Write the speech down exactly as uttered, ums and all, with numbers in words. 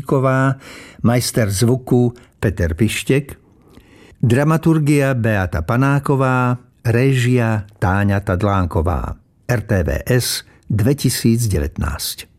Božíková, majster zvuku Peter Pištek, dramaturgia Beata Panáková, réžia Táňa Tadlánková. er té vé es dvetisícdevätnásť.